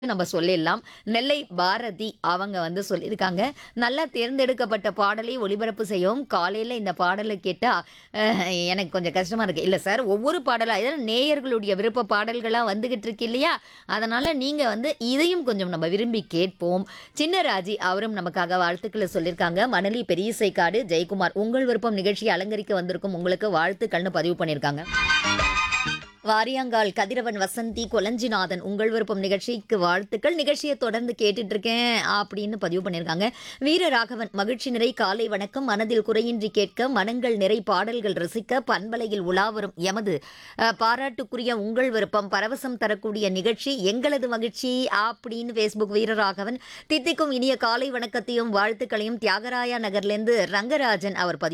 நம்ம சொல்லிடலாம். நெல்லை பாரதி அவங்க வந்து சொல்லியிருக்காங்க. நல்லா தேர்ந்தெடுக்கப்பட்ட பாடலை ஒளிபரப்பு செய்யவும், காலையில இந்த பாடல கேட்டா, அ எனக்கு கொஞ்சம் கஷ்டமா இருக்கு. இல்ல சார், ஒவ்வொரு பாடலா இதெல்லாம் நேயர்களுடைய விருப்ப பாடல்களா வந்துகிட்டு இருக்கு இல்லையா? அதனால நீங்க வந்து இதையும் கொஞ்சம் நம்ம விரும்பி கேட்போம். சின்னராஜி அவரும் நமக்காக வாழ்த்துக்கள சொல்லியிருக்காங்க. மணலி பெரியசைக்காடு ஜெயக்குமார், உங்கள் விருப்பம் நிகழ்ச்சியை அலங்கரிக்க வந்திருக்கும் உங்களுக்கு வாழ்த்துக்கள்னு பதிவு பண்ணியிருக்காங்க. வாரியாங்கால் கதிரவன் வசந்தி கொலஞ்சிநாதன் உங்கள் விருப்பம் நிகழ்ச்சிக்கு வாழ்த்துக்கள். நிகழ்ச்சியை தொடர்ந்து கேட்டுட்டு இருக்கேன் அப்படின்னு பதிவு பண்ணியிருக்காங்க. வீரராகவன் மகிழ்ச்சி நிறை காலை வணக்கம். மனதில் குறையின்றி கேட்க மனங்கள் நிறை பாடல்கள் ரசிக்க பண்பலையில் உலாவரும் எமது பாராட்டுக்குரிய உங்கள் விருப்பம் பரவசம் தரக்கூடிய நிகழ்ச்சி எங்களது மகிழ்ச்சி அப்படின்னு ஃபேஸ்புக் வீரராகவன் தித்திக்கும் இனிய காலை வணக்கத்தையும் வாழ்த்துக்களையும் தியாகராயா நகர்லேருந்து ரங்கராஜன் அவர் பதிவு